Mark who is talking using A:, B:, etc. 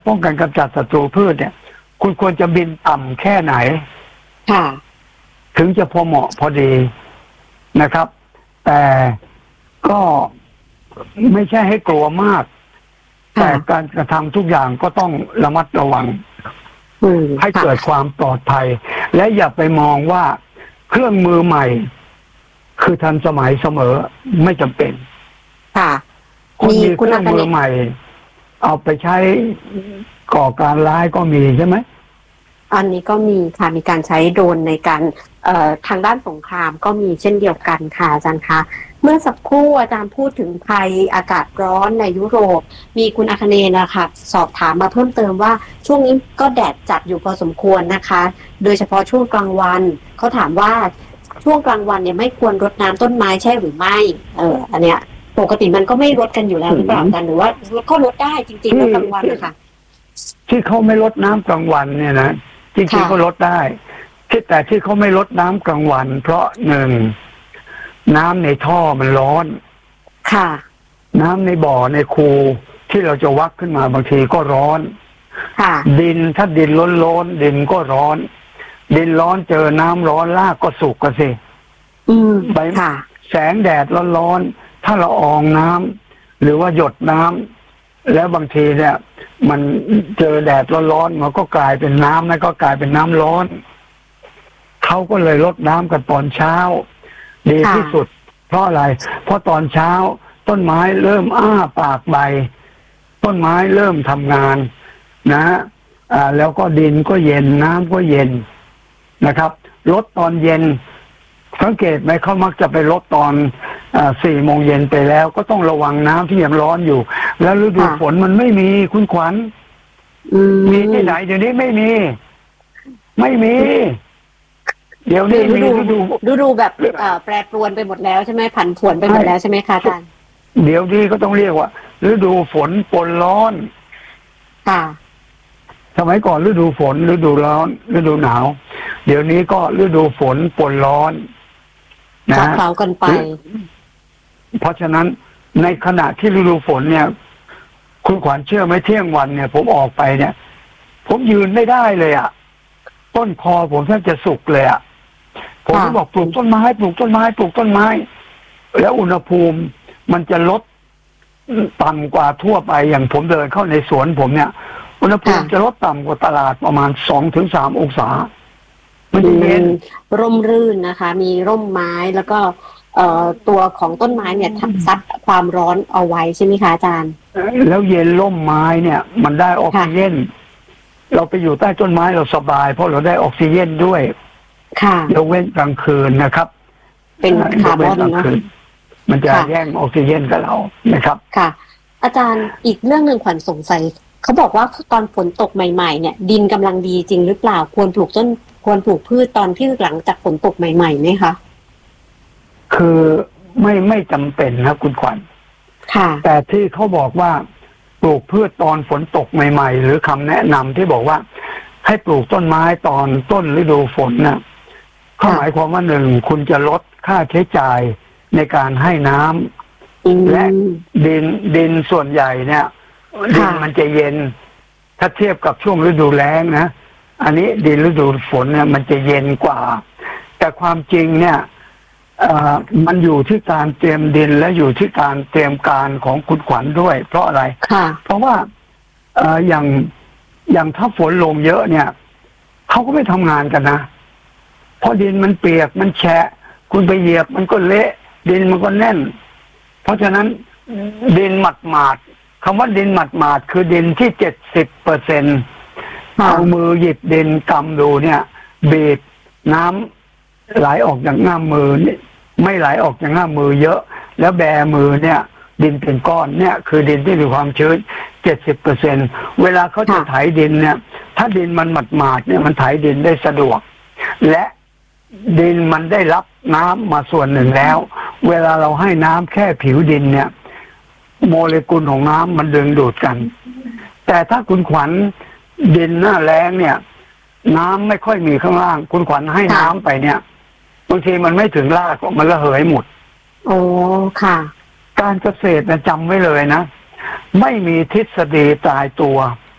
A: ป้องกันกำจัดศัตรูพืชเนี่ยคุณควรจะบินต่ำแค่ไหน
B: ค่ะ
A: ถึงจะพอเหมาะพอดีนะครับ แต่ก็ไม่ใช่ให้กลัวมากแต่การกระทำทุกอย่างก็ต้องระมัดระวังให้เกิดความปลอดภัยและอย่าไปมองว่าเครื่องมือใหม่คือทันสมัยเสมอไม่จำเป็น
B: ค่ะ
A: คนมีเครื่องมือใหม่เอาไปใช้ก่อการร้ายก็มีใช่ไหม
B: อันนี้ก็มีค่ะมีการใช้โดรนในการทางด้านสงครามก็มีเช่นเดียวกันค่ะอาจารย์คะเมื่อสักครู่อาจารย์พูดถึงภัยอากาศร้อนในยุโรปมีคุณอาคเนย์นะคะสอบถามมาเพิ่มเติมว่าช่วงนี้ก็แดดจัดอยู่พอสมควรนะคะโดยเฉพาะช่วงกลางวันเขาถามว่าช่วงกลางวันเนี่ยไม่ควรรดน้ำต้นไม้ใช่หรือไม่อันเนี้ยปกติมันก็ไม่รดกันอยู่แล้วหรือเปล่ากันหรือว่าก็รดได้จริงๆแล้วกลางวันนะคะ
A: ที่เขาไม่รดน้ำกลางวันเนี่ยนะจริงๆก็ลดได้แต่ที่เขาไม่ลดน้ำกลางวันเพราะหนึ่งน้ำในท่อมันร้อน
B: ค่ะ
A: น้ำในบ่อในคูที่เราจะวักขึ้นมาบางทีก็ร้อน
B: ค่ะ
A: ดินถ้าดินร้อนดินก็ร้อนดินร้อนเจอน้ำร้อนรากก็สุกกันสิใบแสงแดดร้อนถ้าเราอองน้ำหรือว่าหยดน้ำแล้วบางทีเนี่ยมันเจอแดดร้อนมันก็กลายเป็นน้ำแล้วก็กลายเป็นน้ำร้อนเขาก็เลยลดน้ำกันตอนเช้าดีที่สุดเพราะอะไรเพราะตอนเช้าต้นไม้เริ่มอ้าปากใบต้นไม้เริ่มทำงานนะแล้วก็ดินก็เย็นน้ำก็เย็นนะครับลดตอนเย็นสังเกตไหมเขามักจะไปลดตอน4 โมงเย็นไปแล้วก็ต้องระวังน้ำที่ยังร้อนอยู่แล้วฤดูฝนมันไม่มีคุณขวัญมีที่ไหนเดี๋ยวนี้ไม่มีเดี๋ยวนี้มี
B: ฤดูแบบแปรปรวนไปหมดแล้วใช่ไหมผันผวนไปหมดแล้วใช่ไหมคะอาจารย์
A: เดี๋ยวนี้ก็ต้องเรียกว่าฤดูฝนปนร้อน
B: ค่ะ
A: สมัยก่อนฤดูฝนฤดูร้อนฤดูหนาวเดี๋ยวนี้ก็ฤดูฝนปนร้อน
B: นะคล้ากันไป
A: เพราะฉะนั้นในขณะที่ฤดูฝนเนี่ยคุณขวัญเชื่อไหมเที่ยงวันเนี่ยผมออกไปเนี่ยผมยืนไม่ได้เลยอ่ะต้นคอผมแทบจะสุกเลยอ่ะผมก็บอกปลูกต้นไม้ปลูกต้นไม้ปลูกต้นไม้แล้วอุณหภูมิมันจะลดต่ำกว่าทั่วไปอย่างผมเดินเข้าในสวนผมเนี่ยอุณหภูมิจะลดต่ำกว่าตลาดประมาณ2-3 องศา
B: มันเย็นร่มรื่นนะคะมีร่มไม้แล้วก็ตัวของต้นไม้เนี่ยซัดความร้อนเอาไว้ใช่ไหมคะอาจารย์
A: แล้วเย็นร่มไม้เนี่ยมันได้ออกซิเจนเราไปอยู่ใต้ต้นไม้เราสบายเพราะเราได้ออกซิเจนด้วย
B: ค่ะ
A: ยกเว้นกลางคืนนะครับ
B: เป็นคาร์บอนนะ
A: มันจะแย่งออกซิเจนกับเรานะครับ
B: ค่ะอาจารย์อีกเรื่องหนึ่งขวัญสงสัยเขาบอกว่าตอนฝนตกใหม่ๆเนี่ยดินกำลังดีจริงหรือเปล่าควรปลูกพืชตอนที่หลังจากฝนตกใหม่ๆไหมคะ
A: คือไม่จำเป็นนะคุณขวัญ
B: ค่ะ
A: แต่ที่เขาบอกว่าปลูกพืชตอนฝนตกใหม่ๆหรือคำแนะนำที่บอกว่าให้ปลูกต้นไม้ตอนต้นฤดูฝนนะเขาหมายความว่าหนึ่งคุณจะลดค่าใช้จ่ายในการให้น้ำและดินส่วนใหญ่เนี่ยดินมันจะเย็นถ้าเทียบกับช่วงฤดูแล้งนะอันนี้ดินฤดูฝนเนี่ยมันจะเย็นกว่าแต่ความจริงเนี่ยมันอยู่ที่การเตรียมดินและอยู่ที่การเตรียมการของคุณขวัญด้วยเพราะอะไรเพราะว่าอย่างถ้าฝนลงเยอะเนี่ยเขาก็ไม่ทำงานกันนะเพราะดินมันเปียกมันแฉะคุณไปเหยียบมันก็เละดินมันก็แน่นเพราะฉะนั้นดินหมาดคำว่าดินหมาดคือดินที่70%เอามือหยิบดินกำดูเนี่ยบีบน้ำไหลออกจากหน้ามือนี่ไม่ไหลออกจากหน้ามือเยอะแล้วแบมือเนี่ยดินเป็นก้อนเนี่ยคือดินที่มีความชื้น70%เวลาเขาจะไถดินเนี่ยถ้าดินมันหมาดเนี่ยมันไถดินได้สะดวกและดินมันได้รับน้ำมาส่วนหนึ่งแล้วเวลาเราให้น้ำแค่ผิวดินเนี่ยโมเลกุลของน้ำมันดึงดูดกันแต่ถ้าคุณขวัญดินหน้าแล้งเนี่ยน้ำไม่ค่อยมีข้างล่างคุณขวัญให้น้ำไปเนี่ยบางทีมันไม่ถึงรากมันระเหยหมด
B: โอ้ค่ะ
A: การเกษตรนะจำไว้เลยนะไม่มีทฤษฎีตายตัว